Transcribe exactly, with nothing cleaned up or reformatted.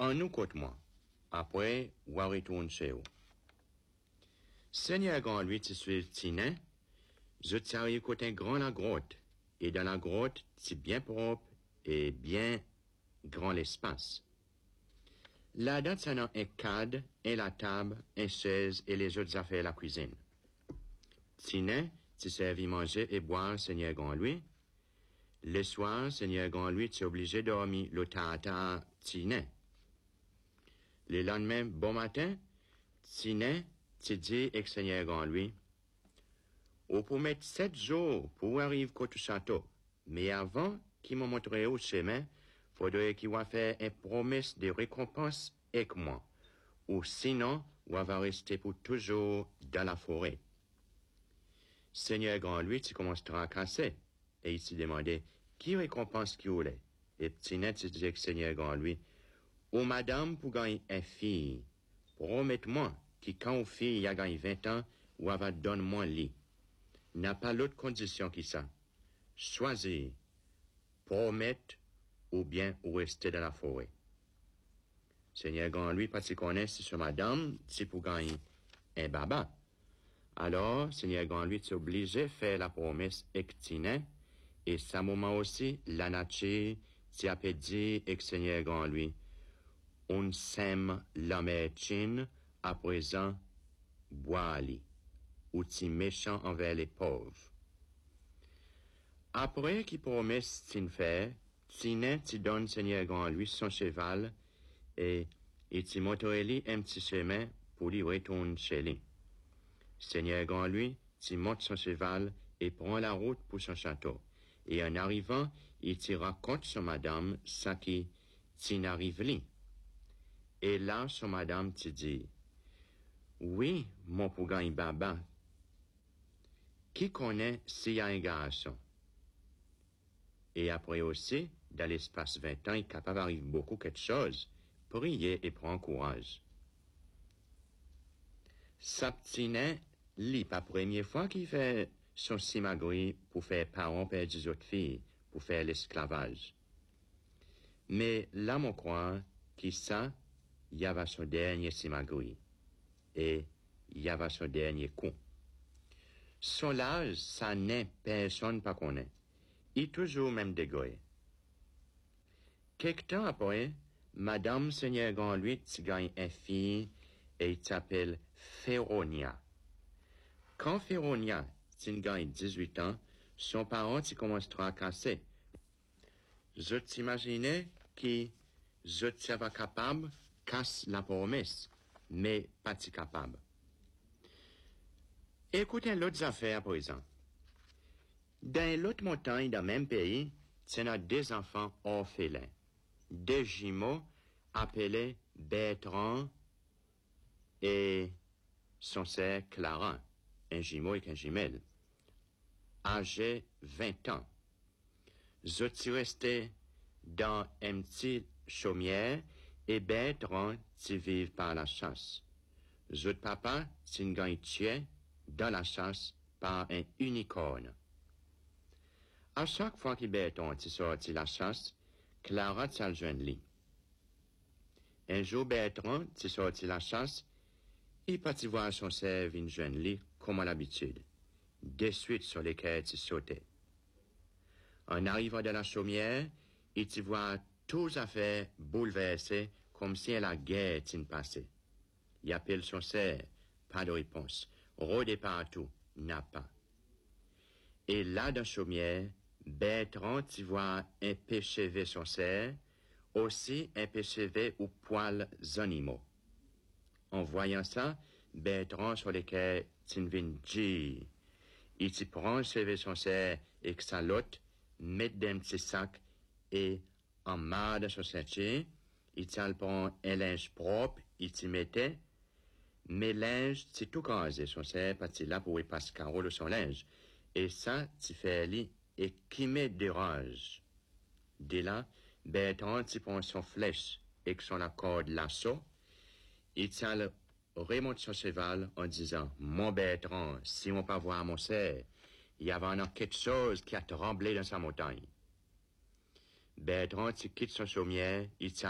En nous côte-moi. Après, ou retourne chez vous. Seigneur grand lui, tu suis tinin, je t'arrive côté grand la grotte, et dans la grotte, c'est bien propre et bien grand l'espace. Là-dedans, ça a un cadre, et la table, une chaise et les autres affaires de la cuisine. Tinin, tu servis manger et boire, Seigneur grand lui. Le soir, Seigneur grand lui, tu es obligé de dormir le tata tinin. Le lendemain, bon matin, tinin, tu dis avec Seigneur grand lui, on peut mettre sept jours pour arriver au château, mais avant qu'il me montre au chemin, faudrait qu'il va faire une promesse de récompense avec moi, ou sinon, on va rester pour toujours dans la forêt. Seigneur grand lui, tu commenceras à casser, et il s'est demandé, qui récompense qui voulait? Et petit net, tu disais que Seigneur grand lui, ou madame pour gagner une fille, promette-moi, que quand une fille a gagné vingt ans, ou va donner moi lit. N'a pas l'autre condition que ça. Choisir, promettre, ou bien ou rester dans la forêt. Seigneur grand lui, parce qu'il connaît si ce madame, c'est pour gagner un baba. Alors, Seigneur grand lui, tu es obligé de faire la promesse avec Tinin, et ça moment aussi, la nature, tu as dit avec Seigneur grand lui, on sème la médecine, à présent, bois-li, ou tu méchant envers les pauvres. Après qu'il promet Tine fait, Tinin tu donne Seigneur grand lui son cheval, et, et tu montres-lui un petit chemin pour lui retourner chez lui. Seigneur grand lui, tu montes son cheval et prend la route pour son château. Et en arrivant, il te raconte son madame, ça qui, tu n'arrives li. Et là, son madame te dit, oui, mon pougan baba. Qui connaît s'il y a un garçon? Et après aussi, dans l'espace vingt ans, il est capable d'arriver beaucoup quelque chose. Priez et prends courage. Saptinin, lit pas première fois qu'il fait son simagri pour faire parents père des autres filles, pour faire l'esclavage. Mais là, mon croit, qui ça, il y avait son dernier simagri. Et il y avait son dernier coup. Son âge, ça n'est personne pas connaît. Il est toujours même dégoé. Quelque temps après, Madame Seigneur grand lui, tu gagne une fille, et il s'appelle Féronia. Quand Féronia, tu gagne dix-huit ans, son parent, tu commencera à casser. Je t'imaginais que je t'avais pas capable, casse la promesse, mais pas si capable. Écoutez l'autre affaire à présent. Dans l'autre montagne, dans le même pays, tu as des enfants orphelins, des jumeaux appelés Bertrand et son sœur Clara, un jumeau et un jumelle, âgés vingt ans. Je suis resté dans un petit chaumière et Bertrand, tu vives par la chasse. Je papa, tu ne tué dans la chasse par un unicorne. À chaque fois que Bertrand tu sorti la chasse, Clara t'a le jeune lit. Un jour, Bertrand tu sorti la chasse, il partit voir son sœur une jeune lit, comme à l'habitude, des suites sur lesquelles tu sautais. En arrivant dans la chaumière, il t'y voit tous affaires bouleversées, comme si la guerre t'y passait. Il appelle son sœur, pas de réponse. Rôde partout, n'a pas. Et là, dans la chaumière, Bertrand t'y voit un péchevé son sœur, aussi un péchevé ou poils animaux. En voyant ça, Bertrand sur lesquels t'y vient dire, il t'y prend chevet son sœur et que sa lotte, met dans un petit sac et en marre de son ceinture, il t'y prend un linge propre, il t'y mettait, mais linge, c'est tout casé, son sœur, parce qu'il là pour y passer carreau de son linge. Et ça, tu fais lit, et qui me dérange. Dès là, Bertrand, tu prends son flèche, et que son accord lasso, il tient le, remonte son cheval en disant, mon Bertrand, si on peut voir mon sœur, il y avait encore quelque chose qui a tremblé dans sa montagne. Bertrand, tu quittes son chaumière, il tient